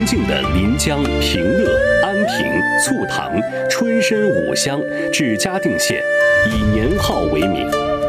境的临江、平乐、安平、醋塘、春申5乡至嘉定县，以年号为名。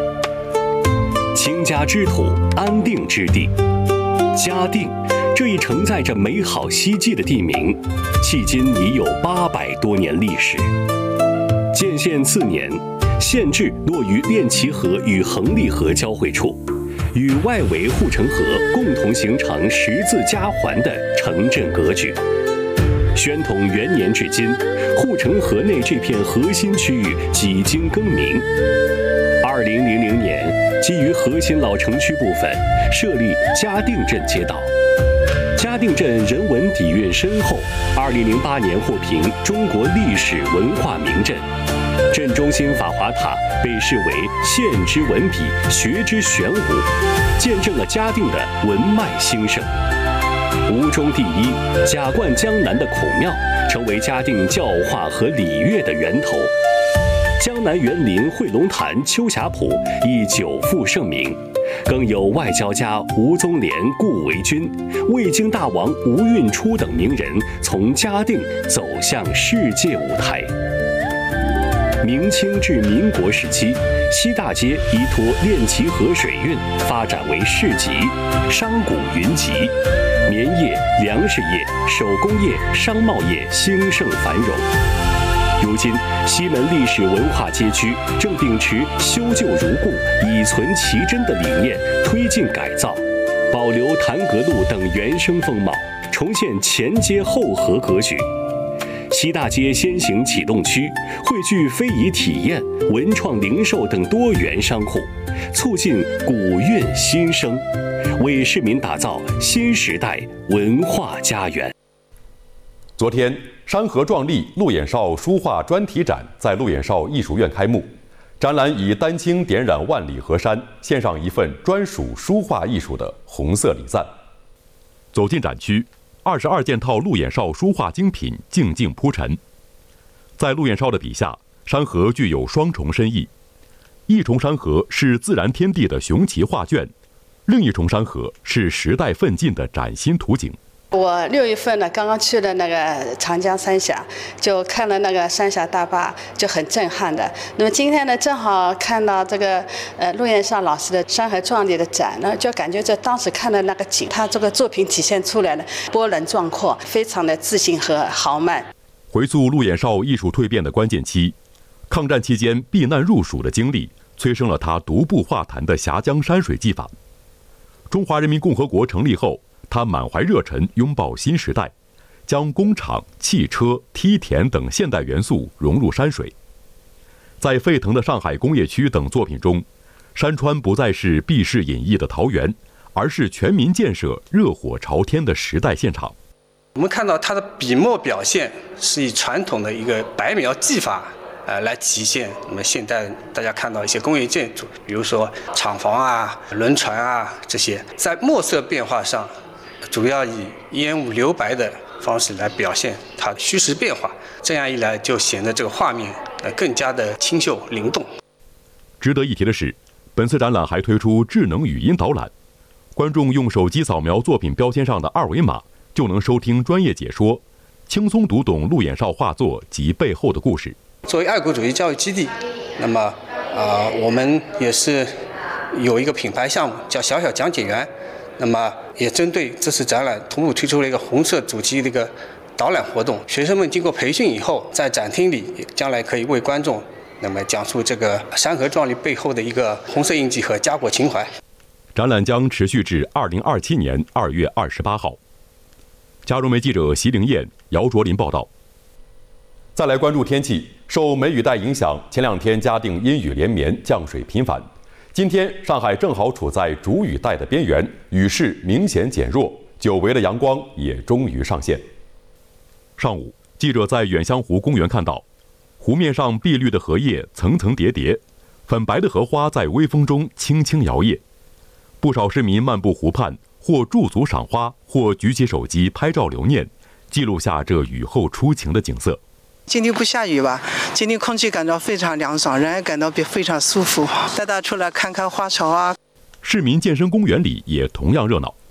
清嘉之土，安定之地。嘉定这一承载着美好希冀的地名，迄今已有800多年历史。建县4年，县治落于练齐河与横立河交汇处，与外围护城河共同形成十字夹环的城镇格局。宣统元年至今，护城河内这片核心区域几经更名。2000年，基于核心老城区部分，设立嘉定镇街道。嘉定镇人文底蕴深厚，2008年获评中国历史文化名镇。镇中心法华塔被视为县之文笔、学之玄武，见证了嘉定的文脉兴盛。吴中第一、贾冠江南的孔庙，成为嘉定教化和礼乐的源头。江南园林汇龙潭秋霞浦亦久负盛名，更有外交家吴宗廉、顾维钧、魏京大王吴运初等名人从嘉定走向世界舞台。明清至民国时期，西大街依托练齐河水运发展为市集，商贾云集，棉业、粮食业、手工业、商贸业兴盛繁荣。如今，西门历史文化街区正秉持修旧如故、以存其真的理念，推进改造，保留谭阁路等原生风貌，重现前街后河格局。西大街先行启动区汇聚非遗体验、文创零售等多元商户，促进古韵新生，为市民打造新时代文化家园。 昨天，山河壮丽陆演少书画专题展在陆演少艺术院开幕。展览以丹青点染万里河山，献上一份专属书画艺术的红色礼赞。走进展区，22件套陆演少书画精品静静铺陈。在陆演少的笔下，山河具有双重深意，一重山河是自然天地的雄奇画卷，另一重山河是时代奋进的崭新图景。 我6月份呢，刚刚去了那个长江三峡，就看了那个三峡大坝，就很震撼的。那么今天呢，正好看到这个陆彦少老师的山河壮丽的展呢，就感觉这当时看的那个景，他这个作品体现出来的波澜壮阔，非常的自信和豪迈。 回溯陆演少艺术蜕变的关键期，抗战期间避难入蜀的经历，催生了他独步画坛的峡江山水技法。中华人民共和国成立后，他满怀热忱拥抱新时代，将工厂、汽车、梯田等现代元素融入山水。在沸腾的上海工业区等作品中，山川不再是避世隐逸的桃源，而是全民建设热火朝天的时代现场。 我们看到他的笔墨表现是以传统的一个白描技法来体现我们现代大家看到一些工业建筑，比如说厂房啊、轮船啊这些，在墨色变化上主要以烟雾留白的方式来表现它的虚实变化，这样一来就显得这个画面更加的清秀灵动。 值得一提的是，本次展览还推出智能语音导览，观众用手机扫描作品标签上的2维码，就能收听专业解说，轻松读懂陆演少画作及背后的故事。 作为爱国主义教育基地，那么我们也是有一个品牌项目叫小小讲解员，那么也针对这次展览同步推出了一个红色主题的一个导览活动。学生们经过培训以后，在展厅里将来可以为观众那么讲述这个山河壮丽背后的一个红色印记和家国情怀。 展览将持续至2027年2月28号。嘉融媒记者席凌燕、姚卓林报道。再来关注天气，受梅雨带影响，前2天嘉定阴雨连绵，降水频繁。今天上海正好处在主雨带的边缘，雨势明显减弱，久违的阳光也终于上线。上午，记者在远香湖公园看到，湖面上碧绿的荷叶层层叠叠，粉白的荷花在微风中轻轻摇曳。不少市民漫步湖畔，或驻足赏花，或举起手机拍照留念，记录下这雨后初晴的景色。 今天不下雨吧？今天空气感到非常凉爽，人也感到非常舒服。带大家出来看看花草啊。 市民健身公园里也同样热闹，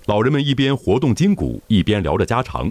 老人们一边活动筋骨，一边聊着家常，